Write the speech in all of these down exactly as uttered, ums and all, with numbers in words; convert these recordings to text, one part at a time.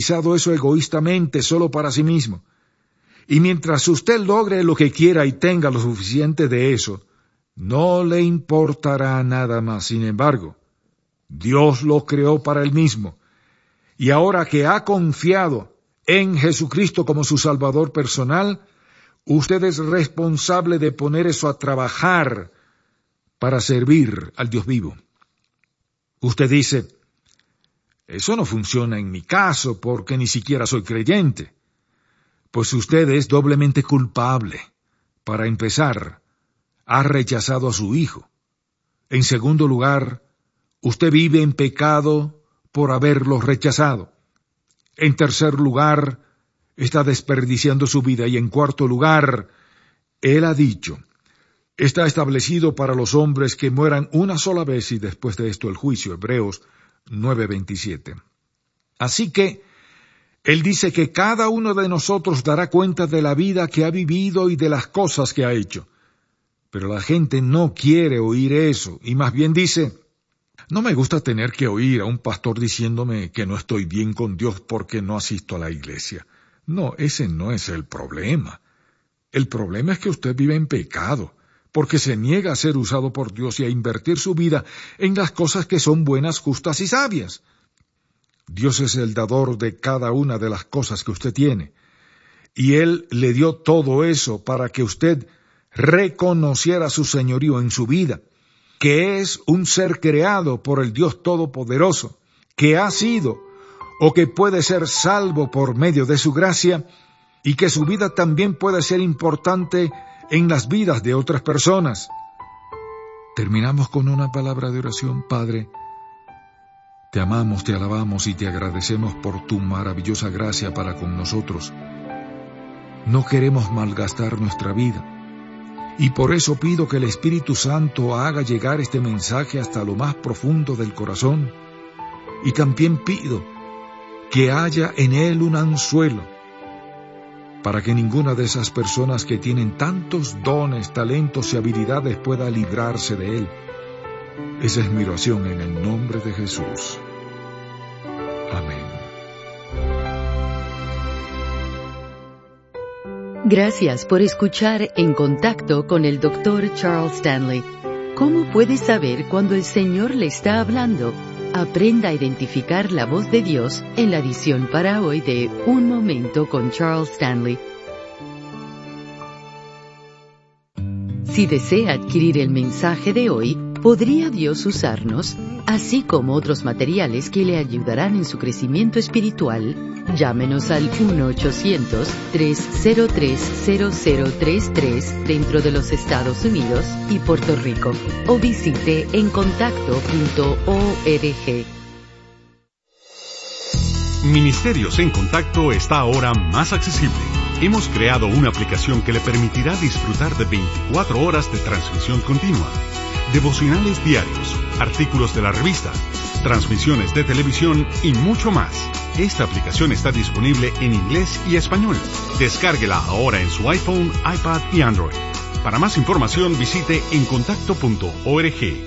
utilizado eso egoístamente solo para sí mismo. Y mientras usted logre lo que quiera y tenga lo suficiente de eso, no le importará nada más. Sin embargo, Dios lo creó para él mismo. Y ahora que ha confiado en Jesucristo como su Salvador personal, usted es responsable de poner eso a trabajar para servir al Dios vivo. Usted dice, eso no funciona en mi caso porque ni siquiera soy creyente. Pues usted es doblemente culpable. Para empezar, ha rechazado a su hijo. En segundo lugar, usted vive en pecado por haberlo rechazado. En tercer lugar, está desperdiciando su vida. Y en cuarto lugar, él ha dicho, está establecido para los hombres que mueran una sola vez y después de esto el juicio. Hebreos nueve veintisiete. Así que, él dice que cada uno de nosotros dará cuenta de la vida que ha vivido y de las cosas que ha hecho. Pero la gente no quiere oír eso, y más bien dice, no me gusta tener que oír a un pastor diciéndome que no estoy bien con Dios porque no asisto a la iglesia. No, ese no es el problema. El problema es que usted vive en pecado, porque se niega a ser usado por Dios y a invertir su vida en las cosas que son buenas, justas y sabias. Dios es el dador de cada una de las cosas que usted tiene, y Él le dio todo eso para que usted reconociera su señorío en su vida, que es un ser creado por el Dios Todopoderoso, que ha sido o que puede ser salvo por medio de su gracia, y que su vida también puede ser importante en las vidas de otras personas. Terminamos con una palabra de oración. Padre, te amamos, te alabamos y te agradecemos por tu maravillosa gracia para con nosotros. No queremos malgastar nuestra vida, y por eso pido que el Espíritu Santo haga llegar este mensaje hasta lo más profundo del corazón, y también pido que haya en él un anzuelo, para que ninguna de esas personas que tienen tantos dones, talentos y habilidades pueda librarse de él. Esa es mi oración en el nombre de Jesús. Amén. Gracias por escuchar En Contacto con el doctor Charles Stanley. ¿Cómo puede saber cuando el Señor le está hablando? Aprenda a identificar la voz de Dios en la edición para hoy de Un Momento con Charles Stanley. Si desea adquirir el mensaje de hoy, ¿podría Dios usarnos? Así como otros materiales que le ayudarán en su crecimiento espiritual, llámenos al uno ochocientos, tres cero tres, cero cero tres tres dentro de los Estados Unidos y Puerto Rico, o visite en contacto punto org. Ministerios en Contacto está ahora más accesible. Hemos creado una aplicación que le permitirá disfrutar de veinticuatro horas de transmisión continua, devocionales diarios, artículos de la revista, transmisiones de televisión y mucho más. Esta aplicación está disponible en inglés y español. Descárguela ahora en su iPhone, iPad y Android. Para más información visite en contacto punto org.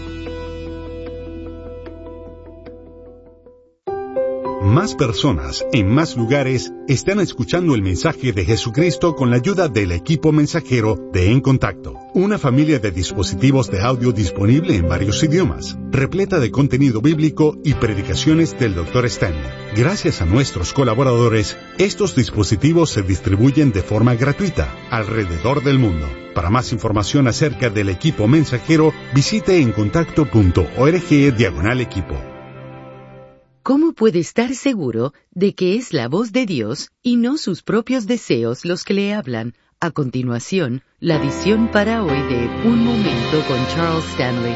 Más personas, en más lugares, están escuchando el mensaje de Jesucristo con la ayuda del equipo mensajero de En Contacto. Una familia de dispositivos de audio disponible en varios idiomas, repleta de contenido bíblico y predicaciones del doctor Stanley. Gracias a nuestros colaboradores, estos dispositivos se distribuyen de forma gratuita alrededor del mundo. Para más información acerca del equipo mensajero, visite en contacto punto org diagonal equipo. ¿Cómo puede estar seguro de que es la voz de Dios y no sus propios deseos los que le hablan? A continuación, la edición para hoy de Un Momento con Charles Stanley.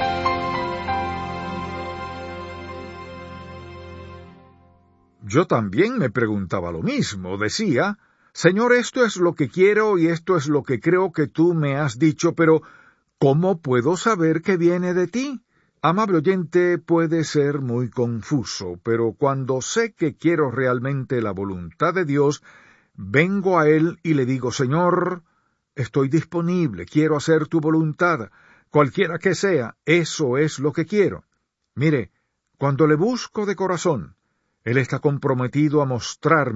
Yo también me preguntaba lo mismo. Decía, Señor, esto es lo que quiero y esto es lo que creo que tú me has dicho, pero ¿cómo puedo saber que viene de ti? Amable oyente, puede ser muy confuso, pero cuando sé que quiero realmente la voluntad de Dios, vengo a Él y le digo, Señor, estoy disponible, quiero hacer tu voluntad, cualquiera que sea, eso es lo que quiero. Mire, cuando le busco de corazón, Él está comprometido a mostrarme